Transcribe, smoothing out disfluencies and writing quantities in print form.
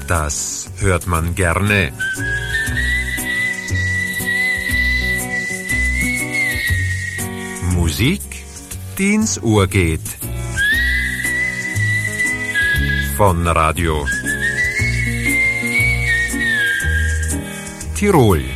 Das hört man gerne. Musik, die ins Ohr geht. Von Radio Tirol.